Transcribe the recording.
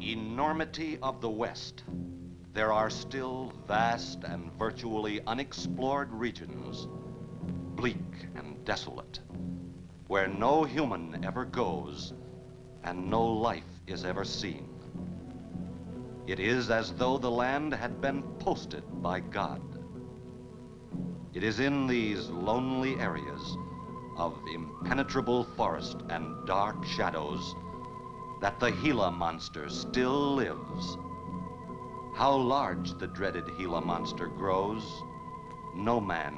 enormity of the West, there are still vast and virtually unexplored regions, bleak and desolate, where no human ever goes and no life is ever seen. It is as though the land had been posted by God. It is in these lonely areas of impenetrable forest and dark shadows that the Gila monster still lives. How large the dreaded Gila monster grows, no man